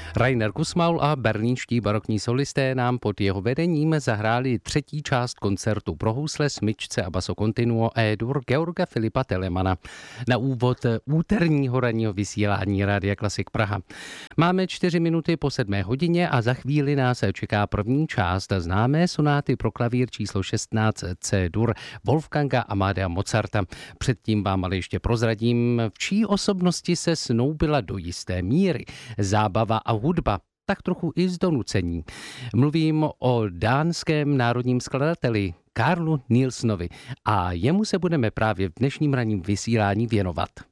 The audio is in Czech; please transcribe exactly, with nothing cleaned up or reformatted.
Rainer Kussmaul a berlínští barokní solisté nám pod jeho vedením zahráli třetí část koncertu pro housle, smyčce a basso continuo E-dur Georga Filipa Telemana na úvod úterního ranního vysílání Rádia Klasik Praha. Máme čtyři minuty po sedmé hodině a za chvíli nás čeká první část známé sonáty pro klavír číslo šestnáct C-dur Wolfganga Amadea Mozarta. Předtím vám ale ještě prozradím, v čí osobnosti se snoubila do jisté míry zábava a hudba, tak trochu i z donucení. Mluvím o dánském národním skladateli Carlu Nielsonovi a jemu se budeme právě v dnešním ranním vysílání věnovat.